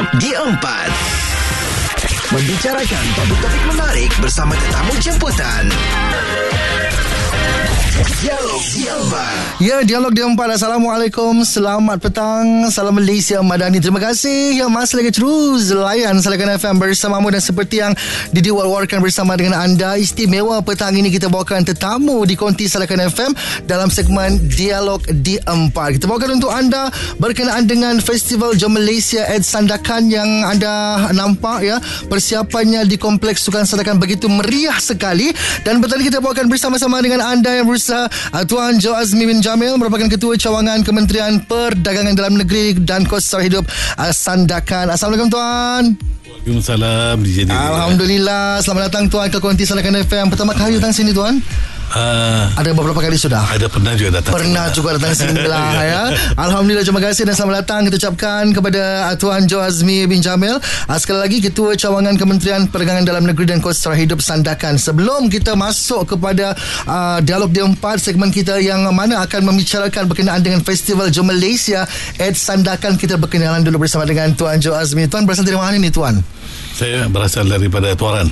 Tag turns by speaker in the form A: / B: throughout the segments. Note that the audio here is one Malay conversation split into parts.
A: di 4. Membicarakan topik-topik menarik bersama tetamu jemputan. Dialog di 4.
B: Ya, Dialog di 4. Assalamualaikum, selamat petang. Salam Malaysia Madani. Terima kasih yang masih lagi terus layan Salakan FM bersamamu. Dan seperti yang diwar-warkan bersama dengan anda, istimewa petang ini kita bawakan tetamu di konti Salakan FM dalam segmen Dialog di 4. Kita bawakan untuk anda berkenaan dengan Festival Jom Malaysia at Sandakan yang anda nampak ya. Persiapannya di Kompleks Sukan Sandakan begitu meriah sekali. Dan petang ini kita bawakan bersama-sama dengan anda yang berusaha Tuan Jo Azmi bin Jamil, merupakan Ketua Cawangan Kementerian Perdagangan Dalam Negeri dan Kos Sara Hidup Sandakan. Assalamualaikum Tuan.
C: Waalaikumsalam.
B: Alhamdulillah. Selamat datang Tuan ke konti Salakan FM. Pertama kali datang sini Tuan? Ada beberapa kali sudah.
C: Ada pernah juga datang
B: sini lah ya. Alhamdulillah, terima kasih dan selamat datang kita ucapkan kepada Tuan Jo Azmi bin Jamil, sekali lagi Ketua Cawangan Kementerian Perdagangan Dalam Negeri dan Kos Sara Hidup Sandakan. Sebelum kita masuk kepada Dialog di 4, segmen kita yang mana akan membicarakan berkenaan dengan Festival Jom Malaysia at Sandakan, kita berkenalan dulu bersama dengan Tuan Jo Azmi. Tuan berasal dari mana ni Tuan?
C: Saya berasal daripada Tuaran.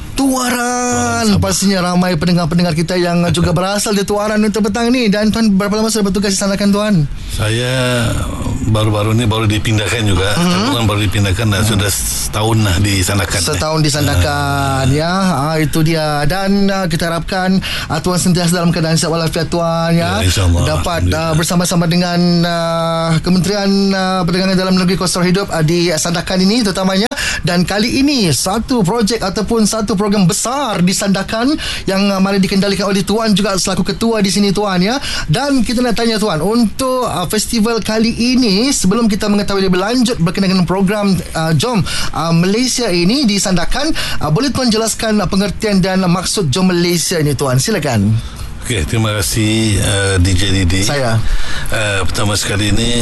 B: Pastinya ramai pendengar-pendengar kita yang juga berasal dari Tuaran untuk petang ni. Dan Tuan berapa lama sudah bertugas di Sandakan Tuan?
C: Saya baru-baru ni baru dipindahkan juga. Bukan baru dipindahkan dah, sudah setahun lah di Sandakan.
B: Setahun di Sandakan ya. Itu dia. Dan kita harapkan Tuan sentiasa dalam keadaan sihat walafiat Tuan ya. Dapat bersama-sama dengan Kementerian Perdagangan Dalam Negeri Kos Sara Hidup di Sandakan ini terutamanya. Dan kali ini satu projek ataupun satu program besar di Sandakan yang mana dikendalikan oleh Tuan juga selaku ketua di sini Tuan ya. Dan kita nak tanya Tuan, untuk festival kali ini, sebelum kita mengetahui lebih lanjut berkenaan dengan program Jom Malaysia ini di Sandakan, boleh Tuan jelaskan pengertian dan maksud Jom Malaysia ini Tuan? Silakan.
C: Okey, terima kasih DJ Didi.
B: Saya
C: pertama sekali ini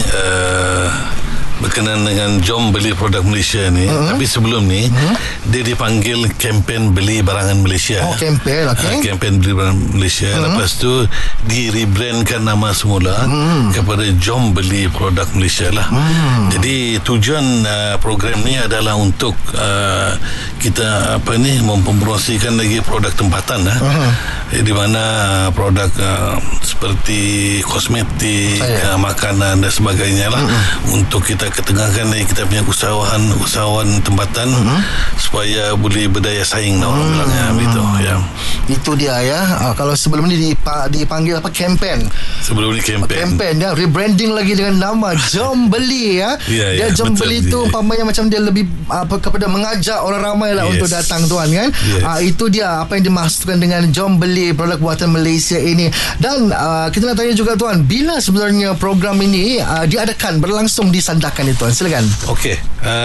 C: berkenaan dengan Jom Beli Produk Malaysia ni. Tapi sebelum ni dia dipanggil kempen Beli Barangan Malaysia.
B: Kempen, okey.
C: Kempen Beli Barangan Malaysia. Lepas tu di-rebrandkan nama semula kepada Jom Beli Produk Malaysia lah. Jadi tujuan program ni adalah untuk kita mempromosikan lagi produk tempatan lah. Di mana produk seperti kosmetik, makanan dan sebagainya lah, untuk kita ketengahkan kita punya usahawan tempatan supaya boleh berdaya saing orang bilangnya begitu ya.
B: Itu dia ya. Kalau sebelum ni dipanggil apa, kempen.
C: Sebelum ni kempen
B: ya, rebranding lagi dengan nama Jom Beli ya. Dia Jom Beli tu umpamanya macam dia lebih kepada mengajak orang ramai lah untuk datang Tuan kan. Itu dia apa yang dimaksudkan dengan Jom Beli Produk Buatan Malaysia ini. Dan kita nak tanya juga Tuan, bila sebenarnya program ini diadakan berlangsung di Sandakan ni Tuan? Silakan.
C: Okey,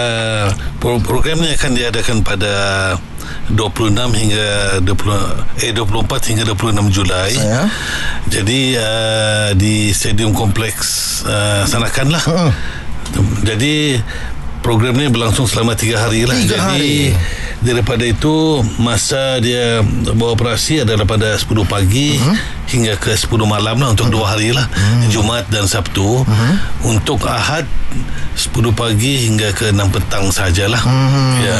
C: program ni akan diadakan pada 26 hingga 24 hingga 26 Julai. Jadi di Stadium Kompleks Sandakan lah. Jadi program ni berlangsung selama 3 hari lah. Jadi daripada itu masa dia beroperasi adalah pada 10 pagi hingga ke 10 malam lah, untuk 2 hari lah, Jumaat dan Sabtu. Untuk Ahad 10 pagi hingga ke 6 petang sajalah. Ya.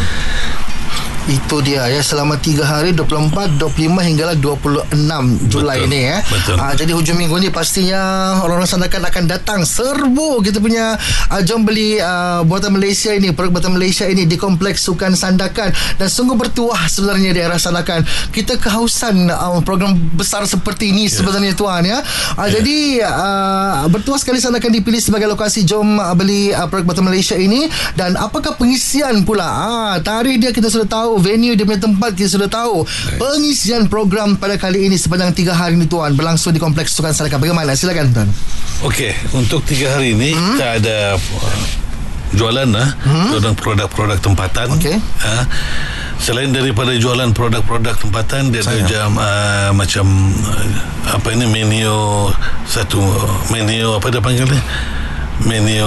B: Itu dia ya, selama 3 hari 24, 25 hinggalah 26 Julai ni ya. Jadi hujung minggu ni pastinya orang-orang Sandakan akan datang serbu kita punya Jom Beli Buatan Malaysia ini, produk buatan Malaysia ini di Kompleks Sukan Sandakan. Dan sungguh bertuah sebenarnya di daerah Sandakan. Kita kehausan program besar seperti ini sebenarnya Tuan ya. Jadi bertuah sekali Sandakan dipilih sebagai lokasi Jom Beli produk buatan Malaysia ini. Dan apakah pengisian pula? Tarikh dia kita sudah tahu, venue dia punya tempat kita sudah tahu. Pengisian program pada kali ini sepanjang 3 hari ni Tuan berlangsung di Kompleks Sukan Sandakan. Bagaimana? Silakan Tuan.
C: Okey, untuk 3 hari ni kita ada jualan lah, produk-produk tempatan. Selain daripada jualan produk-produk tempatan, dia ada macam menu, satu menu apa dia panggil ni, menu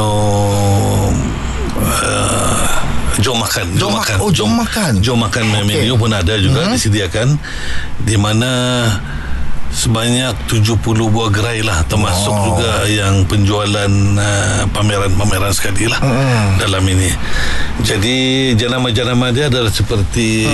C: Jom makan.
B: Jom makan
C: menu pun ada juga disediakan, di mana sebanyak 70 buah gerai lah, termasuk juga yang penjualan pameran-pameran sekali lah dalam ini. Jadi jenama-jenama dia adalah seperti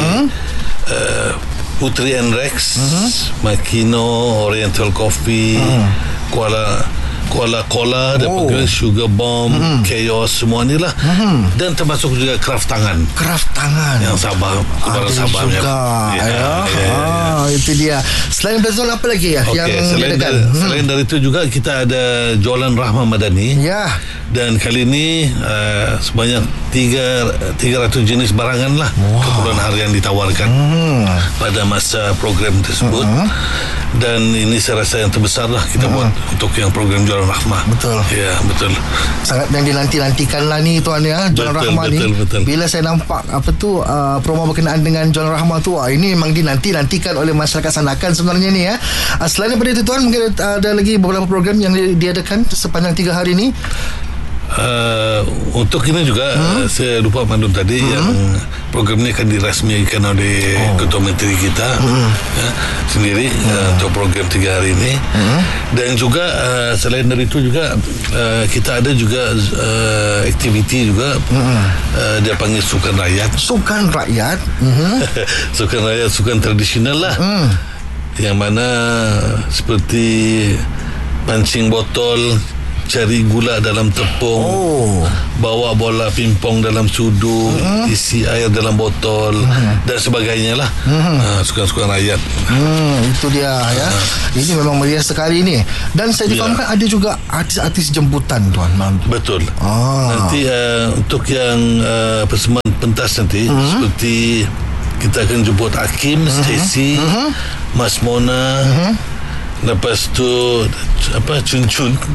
C: Putri and Rex, Makino, Oriental Coffee, Kuala Cola, dan Sugar Bomb, Chaos, semua ni lah. Dan termasuk juga Kraft Tangan yang Sabah, kebaran Sabah
B: juga itu dia. Selain Bezon, apa lagi ya yang
C: selain dari itu juga kita ada jualan Rahmah Madani. Dan kali ini sebanyak 300 jenis barangan lah keperluan harian ditawarkan pada masa program tersebut. Dan ini saya rasa yang terbesar lah kita buat untuk yang program Jualan Rahmah.
B: Betul.
C: Ya, betul.
B: Sangat yang dinanti-nantikan lah ni tuan ya, Jualan Rahmah ni. Bila saya nampak promo berkenaan dengan Jualan Rahmah tu, ini memang dinanti-nantikan oleh masyarakat Sandakan sebenarnya ni ya. Selain daripada itu tuan, mungkin ada lagi beberapa program yang diadakan sepanjang 3 hari ni.
C: Untuk ini juga saya lupa maklum tadi yang program ini akan dirasmikan oleh Ketua Menteri kita sendiri untuk program 3 hari ini. Dan juga selain dari itu juga kita ada juga aktiviti juga dia panggil Sukan Rakyat. Sukan Rakyat, sukan tradisional lah, yang mana seperti pancing botol, cari gula dalam tepung, bawa bola pingpong dalam sudu, isi air dalam botol, dan sebagainya lah. Sukan-sukan rakyat.
B: Itu dia ya. Ini memang meriah sekali ni. Dan saya difahamkan ada juga artis-artis jemputan tuan.
C: Betul. Nanti untuk yang persembahan pentas nanti, seperti kita akan jemput Hakim, Stacy, Mas Mona, lepas tu Cun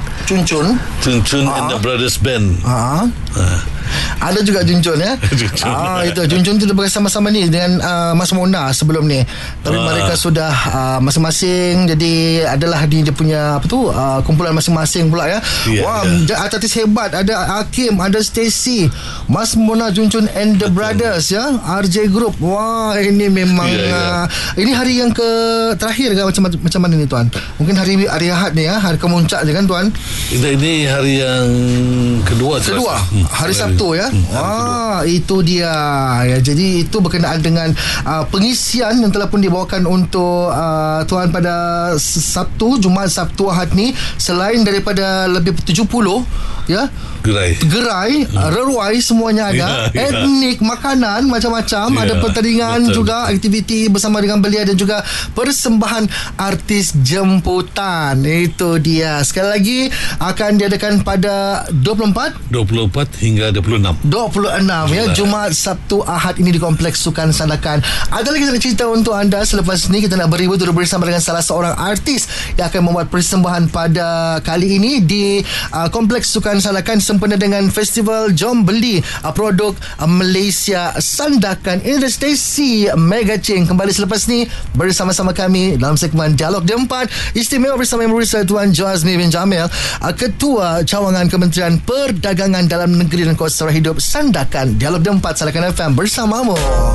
C: and the Brothers Band.
B: Ada juga Juncun ya. Itu Juncun tu bersama-sama ni dengan Mas Mona sebelum ni. Tapi mereka sudah masing-masing, jadi adalah dia punya kumpulan masing-masing pula ya. Artis hebat, ada Hakim, ada Stacy, Mas Mona, Juncun and the Brothers ya, RJ Group. Ini memang ini hari yang terakhir ke macam mana ni tuan? Mungkin hari Ahad ni ya, hari kemuncak je kan tuan?
C: Ini hari yang kedua.
B: Hari Sabtu ya. Itu dia ya. Jadi itu berkenaan dengan pengisian yang telah pun dibawakan untuk tuan pada Sabtu, Jumaat, Sabtu, Ahad ni. Selain daripada lebih 70 ya gerai reruai semuanya ada, etnik, makanan macam-macam, ada pertandingan juga, aktiviti bersama dengan belia, dan juga persembahan artis jemputan. Itu dia. Sekali lagi akan diadakan pada 24
C: hingga 26
B: ya, Jumaat, Sabtu, Ahad ini di Kompleks Sukan Sandakan. Ada lagi nak cerita untuk anda selepas ni. Kita nak beribu-ribu bersama dengan salah seorang artis yang akan membuat persembahan pada kali ini di Kompleks Sukan Sandakan sempena dengan Festival Jom Beli Produk Malaysia Sandakan. Ini adalah Stacy Mega Ching kembali selepas ni bersama-sama kami dalam segmen Dialog D4 istimewa bersama Yang Berusaha Tuan Jazmi bin Jamil, Ketua Cawangan Kementerian Perdagangan Dalam Negeri dan Kos Sara Hidup Sandakan. Dialog D4 Sandakan FM bersamamu.